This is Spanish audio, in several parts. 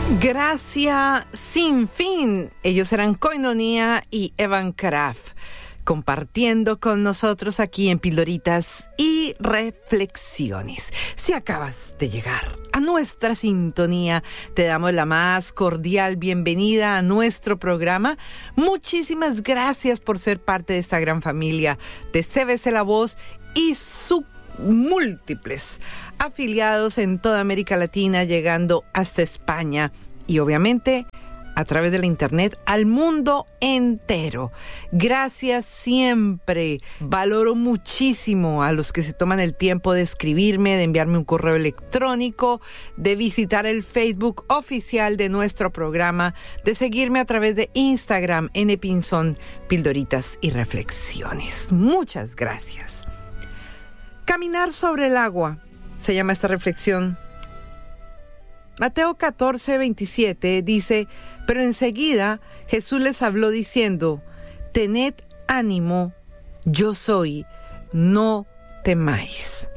Gracia sin fin. Ellos eran Koinonia y Evan Caraff, compartiendo con nosotros aquí en Pildoritas y Reflexiones. Si acabas de llegar a nuestra sintonía, te damos la más cordial bienvenida a nuestro programa. Muchísimas gracias por ser parte de esta gran familia de CBC La Voz y sus múltiples afiliados en toda América Latina, llegando hasta España y obviamente a través de la internet al mundo entero. Gracias siempre. Valoro muchísimo a los que se toman el tiempo de escribirme, de enviarme un correo electrónico, de visitar el Facebook oficial de nuestro programa, de seguirme a través de Instagram, Pinzón, Pildoritas y Reflexiones. Muchas gracias. Caminar sobre el agua se llama esta reflexión. Mateo 14:27 dice: pero enseguida Jesús les habló diciendo: tened ánimo, yo soy, no temáis.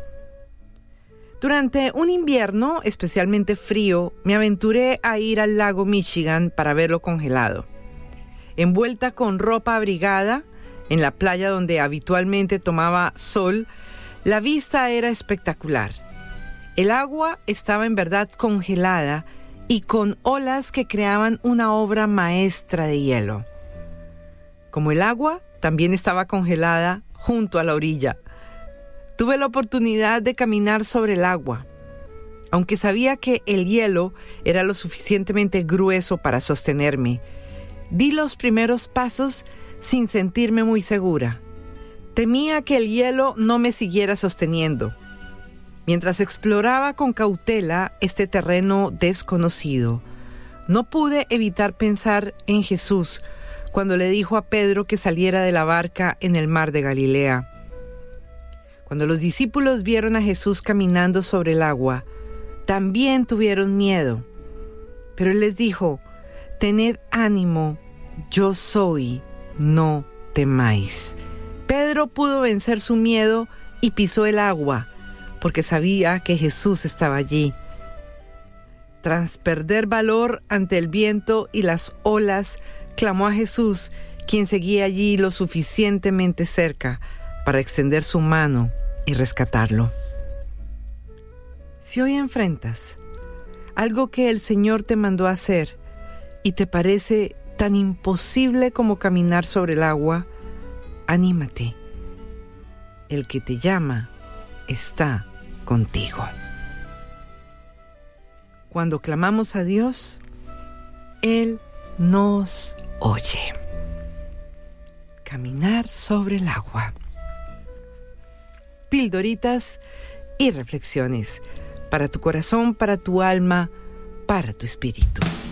Durante un invierno especialmente frío, me aventuré a ir al lago Michigan para verlo congelado. Envuelta con ropa abrigada, en la playa donde habitualmente tomaba sol, la vista era espectacular. El agua estaba en verdad congelada y con olas que creaban una obra maestra de hielo. Como el agua también estaba congelada junto a la orilla, tuve la oportunidad de caminar sobre el agua. Aunque sabía que el hielo era lo suficientemente grueso para sostenerme, di los primeros pasos sin sentirme muy segura. Temía que el hielo no me siguiera sosteniendo. Mientras exploraba con cautela este terreno desconocido, no pude evitar pensar en Jesús cuando le dijo a Pedro que saliera de la barca en el mar de Galilea. Cuando los discípulos vieron a Jesús caminando sobre el agua, también tuvieron miedo. Pero él les dijo: tened ánimo, yo soy, no temáis. Pedro pudo vencer su miedo y pisó el agua, porque sabía que Jesús estaba allí. Tras perder valor ante el viento y las olas, clamó a Jesús, quien seguía allí lo suficientemente cerca para extender su mano y rescatarlo. Si hoy enfrentas algo que el Señor te mandó a hacer y te parece tan imposible como caminar sobre el agua, anímate. El que te llama está contigo. Cuando clamamos a Dios, Él nos oye. Caminar sobre el agua. Pildoritas y reflexiones para tu corazón, para tu alma, para tu espíritu.